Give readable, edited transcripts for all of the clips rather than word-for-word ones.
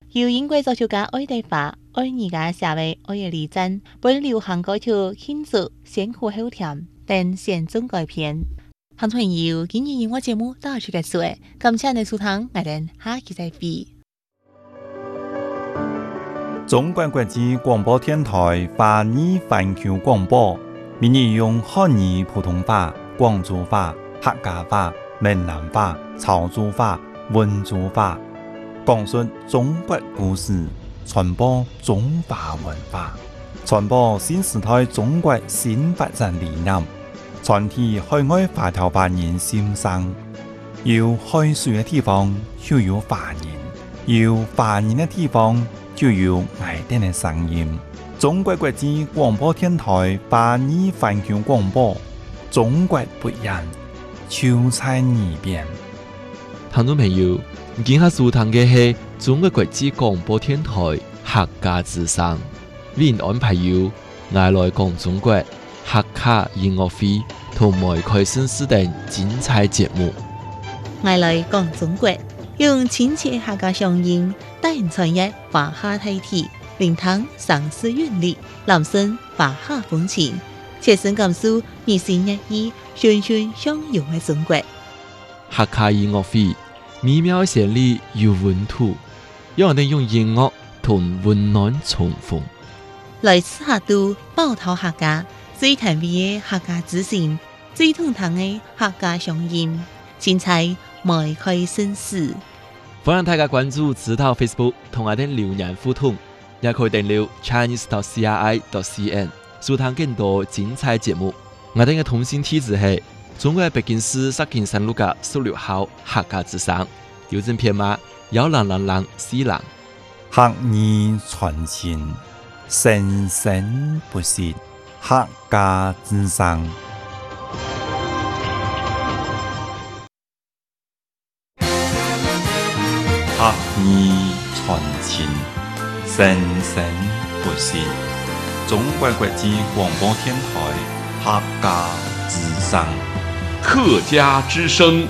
由英國作曲家愛德華愛爾家寫為《愛的禮讚》，本流行歌曲慶祝先苦後甜等旋中改編。聽眾朋友，今日音樂節目到此結束，感謝你收聽，我哋下期再會。 中國國際廣播電台華語環球廣播，每日用漢語普通話、廣州話、客家話、閩南話、潮州話、溫州話，講述中國故事，傳播中華文化，傳播新時代中國新發展理念，傳遞海外華僑華人心聲。有海水嘅地方就有華人，有華人嘅地方就有愛哋嘅聲音。中國國際廣播電台華語環球廣播，中國不一樣，就在耳邊。 聽眾朋友，今下收聽嘅係中國國際廣播電台客家之聲，為您安排有愛來講中國客家音樂會同埋開新視等精彩節目。 愛來講中國，用親切客家聲音帶人傳譯華夏大體，聆聽城市韻律，攬聲華夏風情，切身感受日新月異、循循相融嘅中國。 客家音樂會美妙旋律有溫度，讓我哋用音樂同溫暖重逢。 來自客都寶島客家最甜美嘅客家之聲，最通透嘅客家聲音，精彩邁開新事。 歡迎大家關注指導 Facebook 同我哋留言互動，也可以訂閱 chinese.cri.cn 收聽更多精彩節目。我哋嘅通訊地址係中國北京市石景山路嘅16號客家之聲，郵政編碼10004。 客語傳情，生生不息，客家之聲。客語傳情，生生不息。中國國際廣播電台客家之聲。 客家之聲。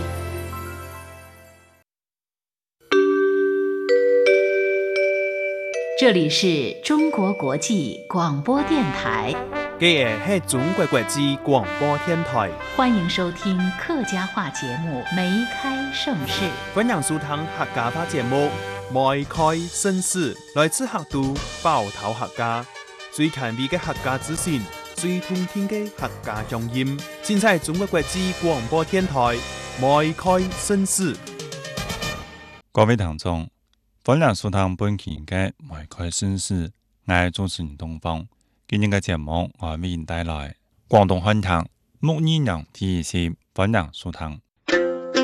這裡是中國國際廣播電台。 這是中國國際廣播電台。 歡迎收聽客家話節目《梅開盛世》。 歡迎收聽客家話節目《梅開盛世》，來自客都寶島客家，最甜美嘅客家之聲，最動聽嘅客家聲音，盡在中國國際廣播電台《梅開盛世》。 各位聽眾，歡迎收聽本期嘅《梅開盛世》，我係主持人東方。今日嘅節目我為您帶來廣東話聽，木耳娘第一集，歡迎收聽。